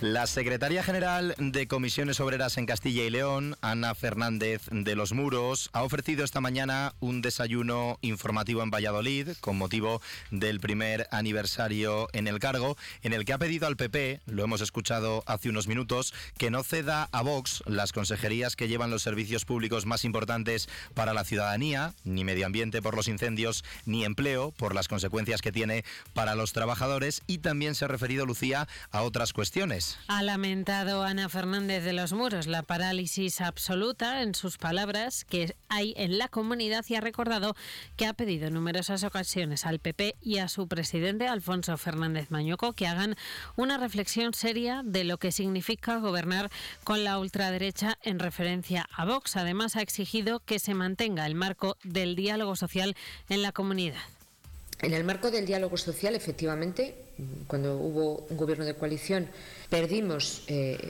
La secretaria general de Comisiones Obreras en Castilla y León, Ana Fernández de los Muros, ha ofrecido esta mañana un desayuno informativo en Valladolid con motivo del primer aniversario en el cargo, en el que ha pedido al PP, lo hemos escuchado hace unos minutos, que no ceda a Vox las consejerías que llevan los servicios públicos más importantes para la ciudadanía, ni medio ambiente por los incendios, ni empleo por las consecuencias que tiene para los trabajadores, y también se ha referido, Lucía, a otras cuestiones. Ha lamentado Ana Fernández de los Muros la parálisis absoluta, en sus palabras, que hay en la comunidad, y ha recordado que ha pedido en numerosas ocasiones al PP y a su presidente, Alfonso Fernández Mañuco, que hagan una reflexión seria de lo que significa gobernar con la ultraderecha en referencia a Vox. Además, ha exigido que se mantenga el marco del diálogo social en la comunidad. En el marco del diálogo social, efectivamente, cuando hubo un gobierno de coalición, perdimos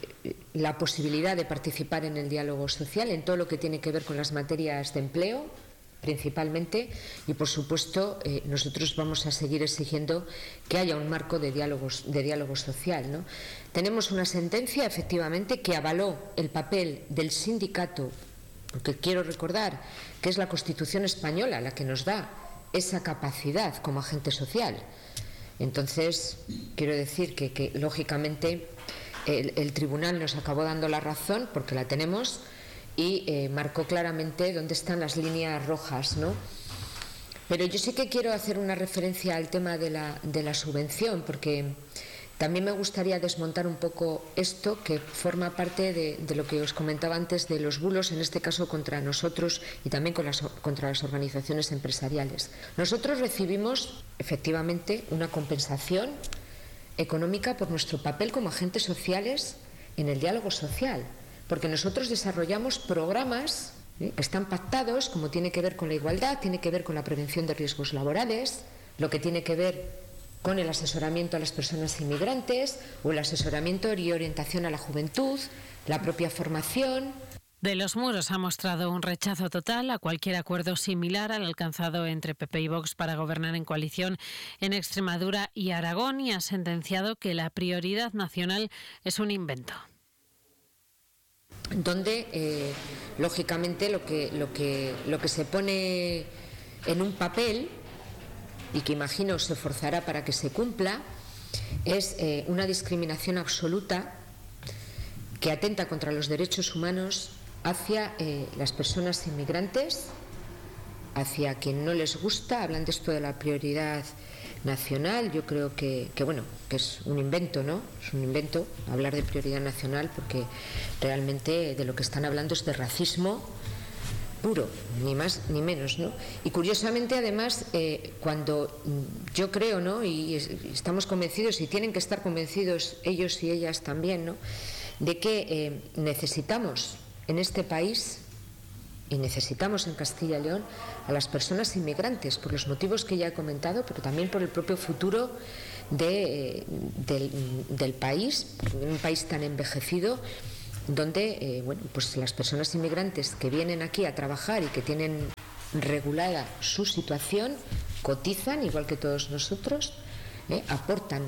la posibilidad de participar en el diálogo social, en todo lo que tiene que ver con las materias de empleo, principalmente, y por supuesto nosotros vamos a seguir exigiendo que haya un marco de diálogo social, ¿no? Tenemos una sentencia, efectivamente, que avaló el papel del sindicato, porque quiero recordar que es la Constitución española la que nos da esa capacidad como agente social. Entonces, quiero decir que lógicamente el tribunal nos acabó dando la razón, porque la tenemos, y marcó claramente dónde están las líneas rojas, ¿no? Pero yo sí que quiero hacer una referencia al tema de la subvención, porque también me gustaría desmontar un poco esto, que forma parte de lo que os comentaba antes, de los bulos, en este caso contra nosotros y también contra las organizaciones empresariales. Nosotros recibimos efectivamente una compensación económica por nuestro papel como agentes sociales en el diálogo social, porque nosotros desarrollamos programas que están pactados, como tiene que ver con la igualdad, tiene que ver con la prevención de riesgos laborales, lo que tiene que ver con el asesoramiento a las personas inmigrantes, o el asesoramiento y orientación a la juventud, la propia formación. De los Muros ha mostrado un rechazo total a cualquier acuerdo similar al alcanzado entre PP y Vox para gobernar en coalición en Extremadura y Aragón, y ha sentenciado que la prioridad nacional es un invento. Donde, lógicamente, lo que se pone en un papel, y que imagino se forzará para que se cumpla, es una discriminación absoluta que atenta contra los derechos humanos hacia las personas inmigrantes, hacia quien no les gusta. Hablan de esto de la prioridad nacional. Yo creo que es un invento, ¿no? Es un invento hablar de prioridad nacional, porque realmente de lo que están hablando es de racismo puro, ni más ni menos, ¿no? Y curiosamente, además, cuando yo creo, ¿no?, y estamos convencidos, y tienen que estar convencidos ellos y ellas también, ¿no?, de que necesitamos en este país, y necesitamos en Castilla y León, a las personas inmigrantes, por los motivos que ya he comentado, pero también por el propio futuro del país, un país tan envejecido, donde pues las personas inmigrantes que vienen aquí a trabajar y que tienen regulada su situación, cotizan igual que todos nosotros, aportan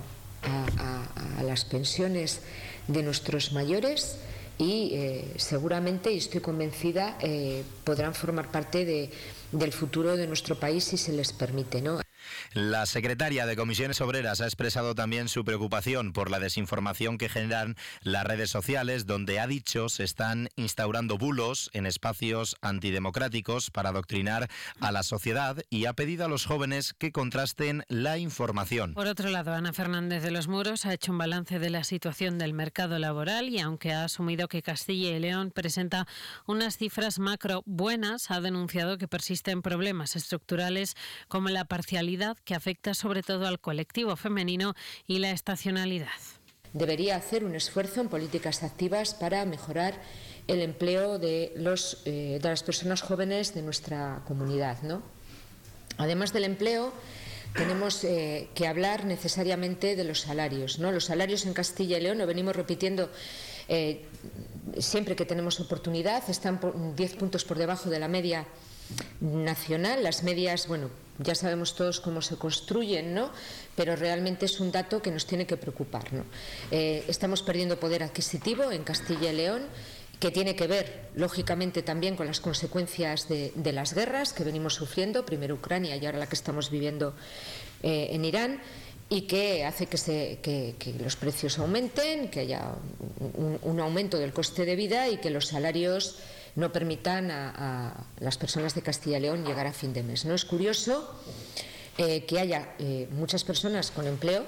a las pensiones de nuestros mayores, y seguramente, y estoy convencida, podrán formar parte del futuro de nuestro país si se les permite, ¿no? La secretaria de Comisiones Obreras ha expresado también su preocupación por la desinformación que generan las redes sociales, donde ha dicho se están instaurando bulos en espacios antidemocráticos para adoctrinar a la sociedad, y ha pedido a los jóvenes que contrasten la información. Por otro lado, Ana Fernández de los Muros ha hecho un balance de la situación del mercado laboral, y aunque ha asumido que Castilla y León presenta unas cifras macro buenas, ha denunciado que persisten problemas estructurales como la parcialidad, que afecta sobre todo al colectivo femenino, y la estacionalidad. Debería hacer un esfuerzo en políticas activas para mejorar el empleo de las personas jóvenes de nuestra comunidad, ¿no? Además del empleo, tenemos que hablar necesariamente de los salarios, ¿no? Los salarios en Castilla y León, lo venimos repitiendo siempre que tenemos oportunidad, están 10 puntos por debajo de la media nacional. Las medias, bueno, ya sabemos todos cómo se construyen, ¿no? Pero realmente es un dato que nos tiene que preocupar, ¿no? Estamos perdiendo poder adquisitivo en Castilla y León, que tiene que ver, lógicamente, también con las consecuencias de las guerras que venimos sufriendo, primero Ucrania y ahora la que estamos viviendo en Irán, y que hace que los precios aumenten, que haya un aumento del coste de vida y que los salarios no permitan a las personas de Castilla y León llegar a fin de mes, ¿no? Es curioso que haya muchas personas con empleo,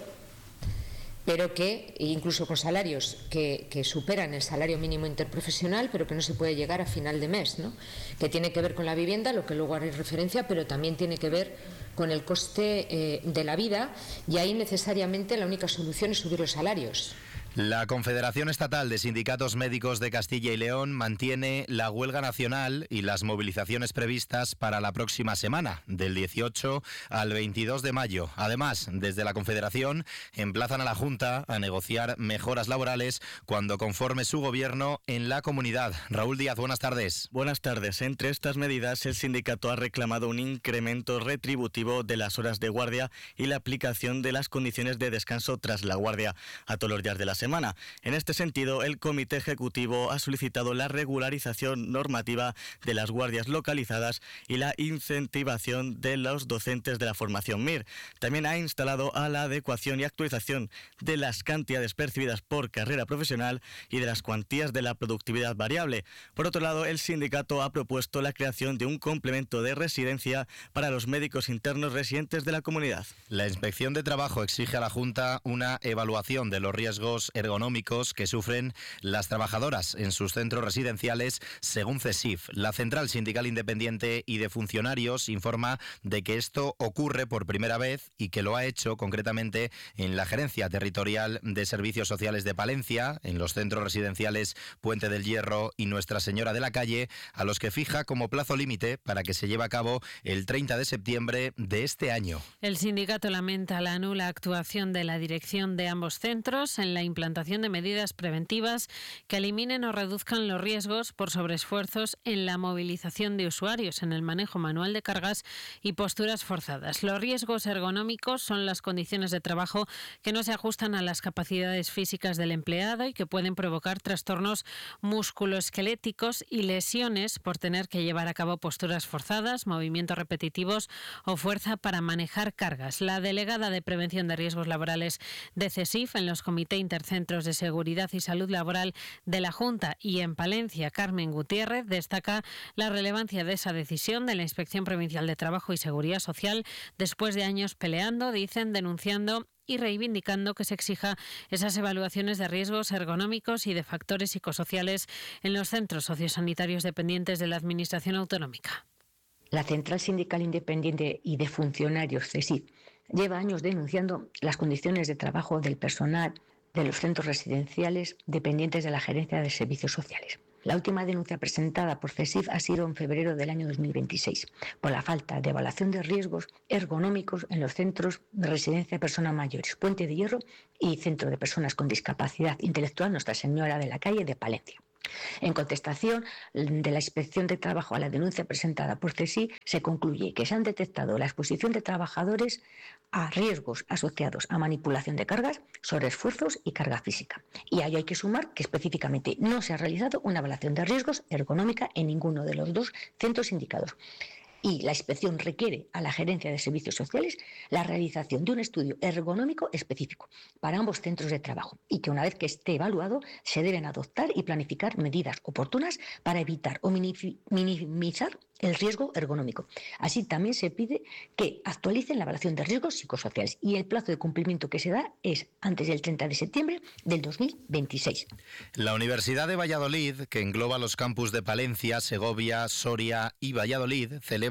pero que incluso con salarios que superan el salario mínimo interprofesional, pero que no se puede llegar a final de mes, ¿no? Que tiene que ver con la vivienda, lo que luego haré referencia, pero también tiene que ver con el coste de la vida, y ahí necesariamente la única solución es subir los salarios. La Confederación Estatal de Sindicatos Médicos de Castilla y León mantiene la huelga nacional y las movilizaciones previstas para la próxima semana, del 18 al 22 de mayo. Además, desde la Confederación emplazan a la Junta a negociar mejoras laborales cuando conforme su gobierno en la comunidad. Raúl Díaz, buenas tardes. Buenas tardes. Entre estas medidas, el sindicato ha reclamado un incremento retributivo de las horas de guardia y la aplicación de las condiciones de descanso tras la guardia a todos los días de la semana. En este sentido, el Comité Ejecutivo ha solicitado la regularización normativa de las guardias localizadas y la incentivación de los docentes de la formación MIR. También ha instalado a la adecuación y actualización de las cantidades percibidas por carrera profesional y de las cuantías de la productividad variable. Por otro lado, el sindicato ha propuesto la creación de un complemento de residencia para los médicos internos residentes de la comunidad. La Inspección de Trabajo exige a la Junta una evaluación de los riesgos ergonómicos que sufren las trabajadoras en sus centros residenciales, según CESIF. La Central Sindical Independiente y de Funcionarios informa de que esto ocurre por primera vez y que lo ha hecho concretamente en la Gerencia Territorial de Servicios Sociales de Palencia, en los centros residenciales Puente del Hierro y Nuestra Señora de la Calle, a los que fija como plazo límite para que se lleve a cabo el 30 de septiembre de este año. El sindicato lamenta la nula actuación de la dirección de ambos centros en la implantación de medidas preventivas que eliminen o reduzcan los riesgos por sobreesfuerzos en la movilización de usuarios, en el manejo manual de cargas y posturas forzadas. Los riesgos ergonómicos son las condiciones de trabajo que no se ajustan a las capacidades físicas del empleado y que pueden provocar trastornos musculoesqueléticos y lesiones por tener que llevar a cabo posturas forzadas, movimientos repetitivos o fuerza para manejar cargas. La delegada de Prevención de Riesgos Laborales de CESIF en los comités Intercentros de Seguridad y Salud Laboral de la Junta y en Palencia, Carmen Gutiérrez, destaca la relevancia de esa decisión de la Inspección Provincial de Trabajo y Seguridad Social después de años peleando, dicen, denunciando y reivindicando que se exija esas evaluaciones de riesgos ergonómicos y de factores psicosociales en los centros sociosanitarios dependientes de la Administración autonómica. La Central Sindical Independiente y de Funcionarios, CESIF, lleva años denunciando las condiciones de trabajo del personal de los centros residenciales dependientes de la Gerencia de Servicios Sociales. La última denuncia presentada por CESIF ha sido en febrero del año 2026, por la falta de evaluación de riesgos ergonómicos en los centros de residencia de personas mayores, Puente de Hierro y Centro de Personas con Discapacidad Intelectual Nuestra Señora de la Calle de Palencia. En contestación de la Inspección de Trabajo a la denuncia presentada por CESIF, se concluye que se han detectado la exposición de trabajadores a riesgos asociados a manipulación de cargas, sobreesfuerzos y carga física. Y a ello hay que sumar que específicamente no se ha realizado una evaluación de riesgos ergonómica en ninguno de los dos centros indicados. Y la inspección requiere a la Gerencia de Servicios Sociales la realización de un estudio ergonómico específico para ambos centros de trabajo y que una vez que esté evaluado se deben adoptar y planificar medidas oportunas para evitar o minimizar el riesgo ergonómico. Así también se pide que actualicen la evaluación de riesgos psicosociales y el plazo de cumplimiento que se da es antes del 30 de septiembre del 2026. La Universidad de Valladolid, que engloba los campus de Palencia, Segovia, Soria y Valladolid, celebra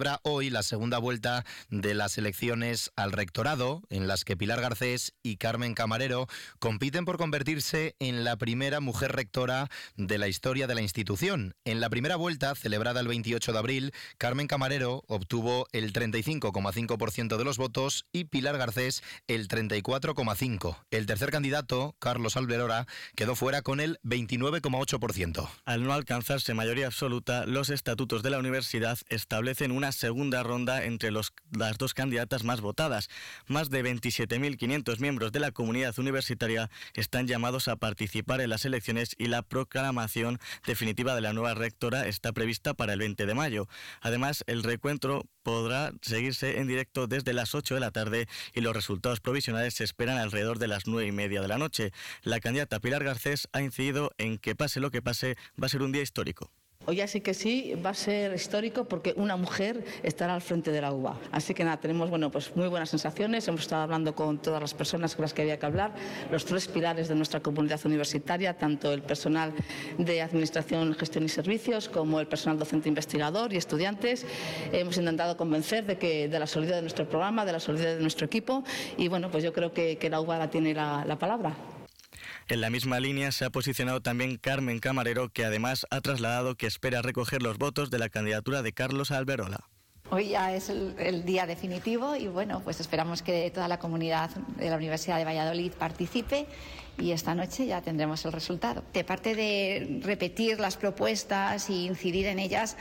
celebra hoy la segunda vuelta de las elecciones al rectorado, en las que Pilar Garcés y Carmen Camarero compiten por convertirse en la primera mujer rectora de la historia de la institución. En la primera vuelta, celebrada el 28 de abril, Carmen Camarero obtuvo el 35,5% de los votos y Pilar Garcés el 34,5%. El tercer candidato, Carlos Alberora, quedó fuera con el 29,8%. Al no alcanzarse mayoría absoluta, los estatutos de la universidad establecen una segunda ronda entre las dos candidatas más votadas. Más de 27.500 miembros de la comunidad universitaria están llamados a participar en las elecciones y la proclamación definitiva de la nueva rectora está prevista para el 20 de mayo. Además, el recuento podrá seguirse en directo desde las 8 de la tarde y los resultados provisionales se esperan alrededor de las 9:30 de la noche. La candidata Pilar Garcés ha incidido en que pase lo que pase, va a ser un día histórico. Hoy ya sí que sí, va a ser histórico porque una mujer estará al frente de la UBA. Así que nada, tenemos pues muy buenas sensaciones. Hemos estado hablando con todas las personas con las que había que hablar, los tres pilares de nuestra comunidad universitaria, tanto el personal de Administración, Gestión y Servicios como el personal docente investigador y estudiantes. Hemos intentado convencer de la solidez de nuestro programa, de la solidez de nuestro equipo y pues yo creo que la UBA ahora tiene la palabra. En la misma línea se ha posicionado también Carmen Camarero, que además ha trasladado que espera recoger los votos de la candidatura de Carlos Alberola. Hoy ya es el día definitivo y pues esperamos que toda la comunidad de la Universidad de Valladolid participe y esta noche ya tendremos el resultado. De parte de repetir las propuestas e incidir en ellas,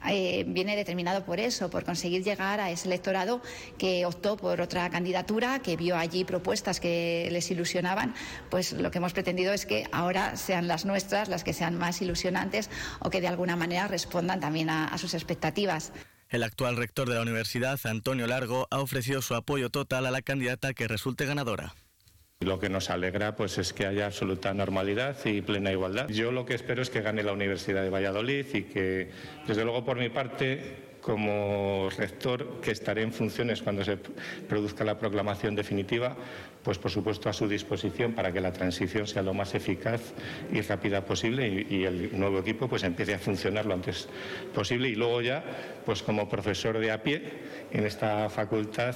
viene determinado por eso, por conseguir llegar a ese electorado que optó por otra candidatura, que vio allí propuestas que les ilusionaban. Pues lo que hemos pretendido es que ahora sean las nuestras las que sean más ilusionantes o que de alguna manera respondan también a sus expectativas. El actual rector de la universidad, Antonio Largo, ha ofrecido su apoyo total a la candidata que resulte ganadora. Lo que nos alegra es que haya absoluta normalidad y plena igualdad. Yo lo que espero es que gane la Universidad de Valladolid y que, desde luego por mi parte, como rector, que estaré en funciones cuando se produzca la proclamación definitiva, pues por supuesto a su disposición para que la transición sea lo más eficaz y rápida posible y el nuevo equipo empiece a funcionar lo antes posible y luego ya como profesor de a pie en esta facultad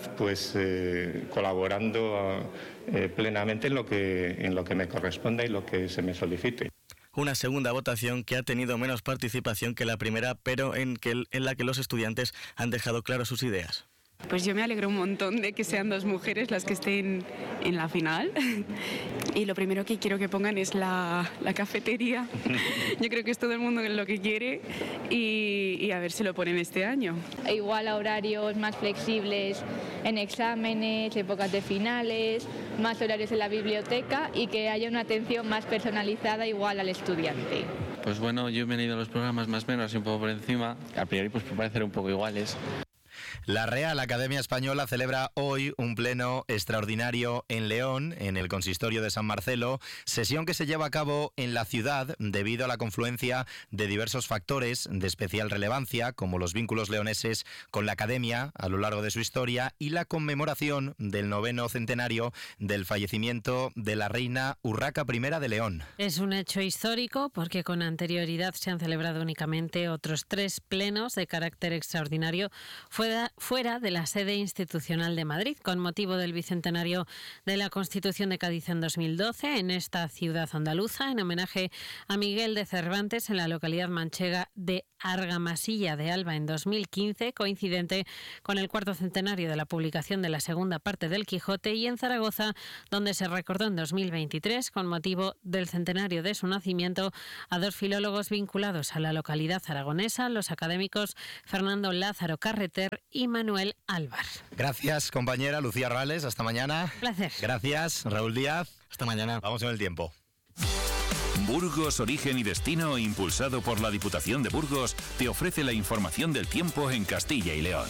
colaborando plenamente en lo que me corresponda y lo que se me solicite. Una segunda votación que ha tenido menos participación que la primera, pero en la que los estudiantes han dejado claro sus ideas. Pues yo me alegro un montón de que sean dos mujeres las que estén en la final y lo primero que quiero que pongan es la cafetería. Yo creo que es todo el mundo lo que quiere y a ver si lo ponen este año. Igual a horarios más flexibles en exámenes, épocas de finales, más horarios en la biblioteca y que haya una atención más personalizada igual al estudiante. Pues bueno, yo me he leído los programas más o menos y un poco por encima. A priori parecen un poco iguales. La Real Academia Española celebra hoy un pleno extraordinario en León, en el Consistorio de San Marcelo, sesión que se lleva a cabo en la ciudad debido a la confluencia de diversos factores de especial relevancia, como los vínculos leoneses con la Academia a lo largo de su historia y la conmemoración del 9º centenario del fallecimiento de la reina Urraca I de León. Es un hecho histórico porque con anterioridad se han celebrado únicamente otros 3 plenos de carácter extraordinario fuera de la sede institucional de Madrid, con motivo del bicentenario de la Constitución de Cádiz en 2012, en esta ciudad andaluza, en homenaje a Miguel de Cervantes en la localidad manchega de Argamasilla de Alba en 2015, coincidente con el 4º centenario de la publicación de la segunda parte del Quijote, y en Zaragoza, donde se recordó en 2023, con motivo del centenario de su nacimiento, a 2 filólogos vinculados a la localidad aragonesa, los académicos Fernando Lázaro Carreter y Manuel Álvar. Gracias, compañera Lucía Rales. Hasta mañana. Placer. Gracias, Raúl Díaz. Hasta mañana. Vamos en el tiempo. Burgos, Origen y Destino, impulsado por la Diputación de Burgos, te ofrece la información del tiempo en Castilla y León.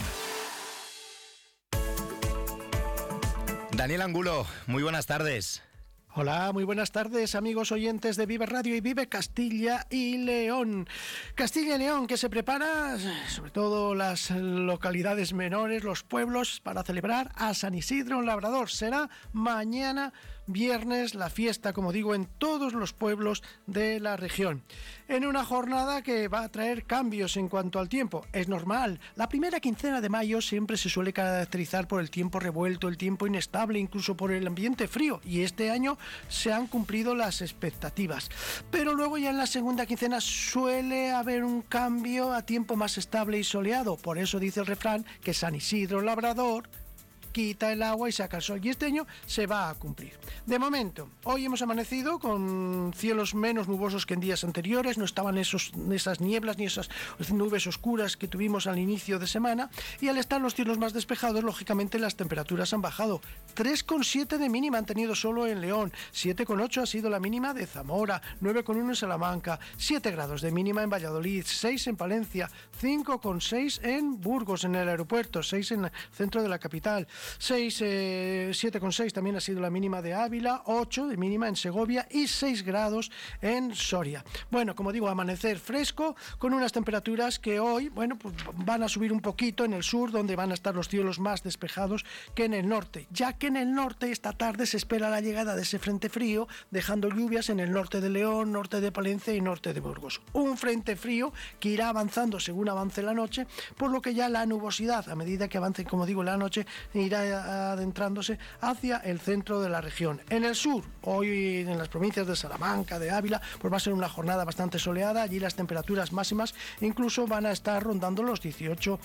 Daniel Angulo, muy buenas tardes. Hola, muy buenas tardes, amigos oyentes de Vive Radio y Vive Castilla y León. Castilla y León, que se prepara, sobre todo las localidades menores, los pueblos, para celebrar a San Isidro Labrador. Será mañana viernes la fiesta, como digo, en todos los pueblos de la región. En una jornada que va a traer cambios en cuanto al tiempo. Es normal. La primera quincena de mayo siempre se suele caracterizar por el tiempo revuelto, el tiempo inestable, incluso por el ambiente frío. Y este año se han cumplido las expectativas. Pero luego ya en la segunda quincena suele haber un cambio a tiempo más estable y soleado. Por eso dice el refrán que San Isidro Labrador quita el agua y saca el sol, y este año se va a cumplir. De momento, hoy hemos amanecido con cielos menos nubosos que en días anteriores, no estaban esas nieblas ni esas nubes oscuras que tuvimos al inicio de semana, y al estar los cielos más despejados, lógicamente las temperaturas han bajado. 3,7 de mínima han tenido solo en León, 7,8 ha sido la mínima de Zamora, 9,1 en Salamanca, 7 grados de mínima en Valladolid, 6 en Palencia, 5,6 en Burgos, en el aeropuerto, 6 en el centro de la capital, 7,6 también ha sido la mínima de Ávila, 8 de mínima en Segovia y 6 grados en Soria. Bueno, como digo, amanecer fresco con unas temperaturas que hoy, bueno, pues van a subir un poquito en el sur, donde van a estar los cielos más despejados que en el norte, ya que en el norte esta tarde se espera la llegada de ese frente frío, dejando lluvias en el norte de León, norte de Palencia y norte de Burgos. Un frente frío que irá avanzando según avance la noche, por lo que ya la nubosidad, a medida que avance, como digo, la noche, irá adentrándose hacia el centro de la región. En el sur, hoy en las provincias de Salamanca, de Ávila, pues va a ser una jornada bastante soleada. Allí las temperaturas máximas incluso van a estar rondando los 18,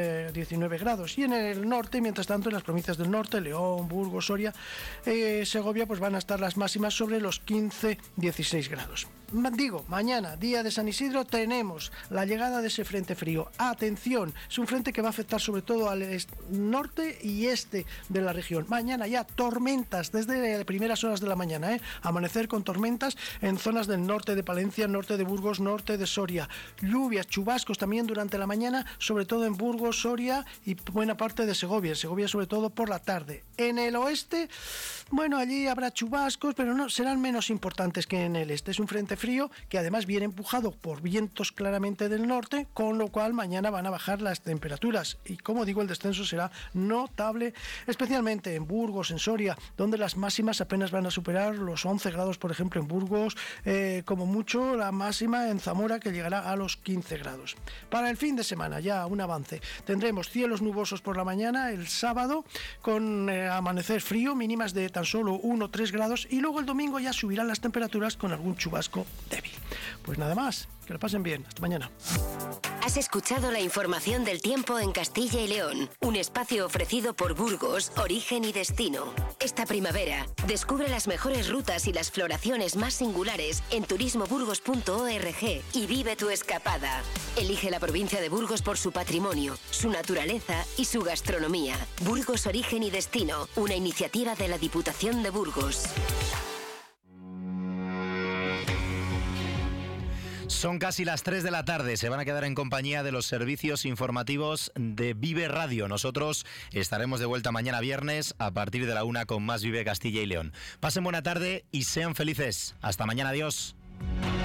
19 grados. Y en el norte, mientras tanto, en las provincias del norte, León, Burgos, Soria, Segovia, pues van a estar las máximas sobre los 15, 16 grados. Digo, mañana, día de San Isidro, tenemos la llegada de ese frente frío. Atención, es un frente que va a afectar sobre todo al norte y este de la región. Mañana ya tormentas desde primeras horas de la mañana, amanecer con tormentas en zonas del norte de Palencia, norte de Burgos, norte de Soria. Lluvias, chubascos también durante la mañana, sobre todo en Burgos, Soria y buena parte de Segovia. En Segovia sobre todo por la tarde. En el oeste, bueno, allí habrá chubascos, pero no serán menos importantes que en el este. Es un frente frío que además viene empujado por vientos claramente del norte, con lo cual mañana van a bajar las temperaturas y, como digo, el descenso será notable, especialmente en Burgos, en Soria, donde las máximas apenas van a superar los 11 grados, por ejemplo, en Burgos, como mucho la máxima en Zamora, que llegará a los 15 grados. Para el fin de semana, ya un avance, tendremos cielos nubosos por la mañana el sábado, con amanecer frío, mínimas de tan solo 1 o 3 grados, y luego el domingo ya subirán las temperaturas con algún chubasco débil. Pues nada más, que lo pasen bien, hasta mañana. Has escuchado la información del tiempo en Castilla y León, un espacio ofrecido por Burgos, Origen y Destino. Esta primavera, descubre las mejores rutas y las floraciones más singulares en turismoburgos.org y vive tu escapada. Elige la provincia de Burgos por su patrimonio, su naturaleza y su gastronomía. Burgos, Origen y Destino, una iniciativa de la Diputación de Burgos. Son casi las 3 de la tarde, se van a quedar en compañía de los servicios informativos de Vive Radio. Nosotros estaremos de vuelta mañana viernes a partir de la 1 con más Vive Castilla y León. Pasen buena tarde y sean felices. Hasta mañana, adiós.